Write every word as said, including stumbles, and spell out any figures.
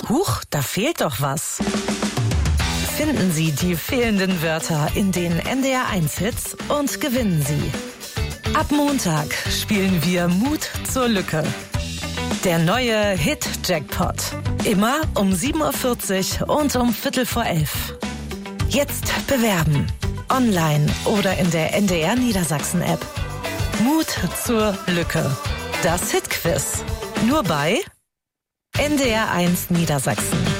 Huch, da fehlt doch was. Finden Sie die fehlenden Wörter in den N D R eins Hits und gewinnen Sie. Ab Montag spielen wir Mut zur Lücke. Der neue Hit-Jackpot. Immer um sieben Uhr vierzig und um Viertel vor elf. Jetzt bewerben. Online oder in der N D R Niedersachsen-App. Mut zur Lücke. Das Hit-Quiz. Nur bei N D R eins Niedersachsen.